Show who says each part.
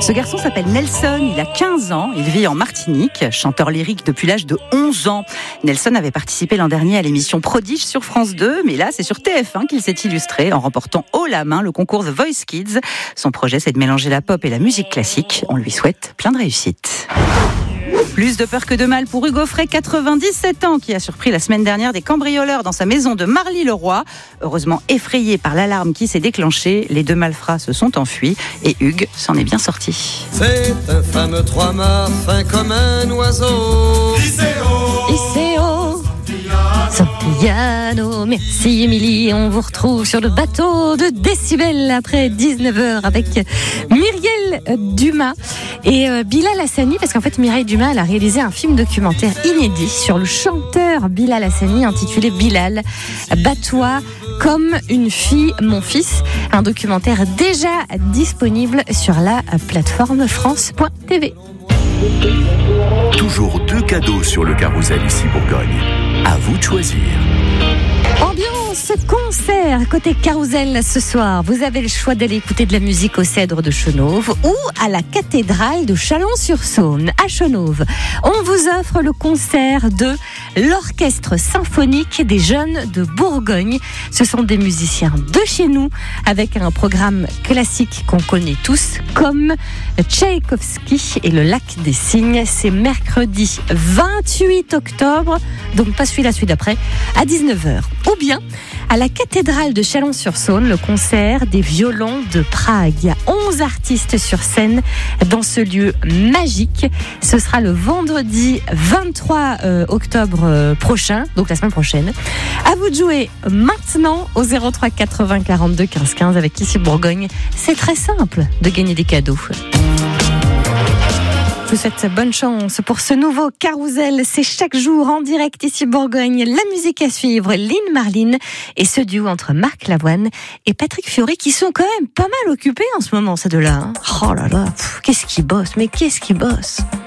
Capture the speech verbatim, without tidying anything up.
Speaker 1: Ce garçon s'appelle Nelson, il a quinze ans, il vit en Martinique, chanteur lyrique depuis l'âge de onze ans. Nelson avait participé l'an dernier à l'émission Prodige sur France deux, mais là c'est sur T F un qu'il s'est illustré en remportant haut la main le concours The Voice Kids. Son projet c'est de mélanger la pop et la musique classique. On lui souhaite plein de réussite. Plus de peur que de mal pour Hugo Frey, quatre-vingt-dix-sept ans, qui a surpris la semaine dernière des cambrioleurs dans sa maison de Marly-le-Roi. Heureusement effrayé par l'alarme qui s'est déclenchée, les deux malfrats se sont enfuis et Hugues s'en est bien sorti.
Speaker 2: C'est un fameux trois-mâts fin comme un oiseau.
Speaker 3: Iseo, Iseo, son piano. Merci Émilie, on vous retrouve sur le bateau de Décibel après dix-neuf heures avec Myriel Dumas et euh, Bilal Hassani, parce qu'en fait Myriel Dumas elle a réalisé un film documentaire inédit sur le chanteur Bilal Hassani intitulé Bilal, bats-toi comme une fille, mon fils, un documentaire déjà disponible sur la plateforme france point t v.
Speaker 4: Toujours deux cadeaux sur le carrousel ici Bourgogne. À vous de choisir.
Speaker 3: Ambiance concert côté Carousel ce soir. Vous avez le choix d'aller écouter de la musique au Cèdre de Chenôve ou à la cathédrale de Chalon-sur-Saône à Chenôve. On vous offre le concert de l'Orchestre symphonique des jeunes de Bourgogne. Ce sont des musiciens de chez nous avec un programme classique qu'on connaît tous comme Tchaïkovski et le Lac des Cygnes. C'est mercredi vingt-huit octobre, donc pas celui-là, celui d'après, à dix-neuf heures. Ou bien à la cathédrale de Chalon-sur-Saône, le concert des violons de Prague. Il y a onze artistes sur scène dans ce lieu magique. Ce sera le vendredi vingt-trois octobre prochain, donc la semaine prochaine. À vous de jouer maintenant au zéro trois quatre-vingts quarante-deux quinze quinze avec Ici Bourgogne. C'est très simple de gagner des cadeaux. Je vous souhaite bonne chance pour ce nouveau Carousel. C'est chaque jour en direct ici Bourgogne. La musique à suivre, Lynn Marlin et ce duo entre Marc Lavoine et Patrick Fiori qui sont quand même pas mal occupés en ce moment, ces deux-là. Hein. Oh là là, pff, qu'est-ce qu'ils bossent, mais qu'est-ce qu'ils bossent.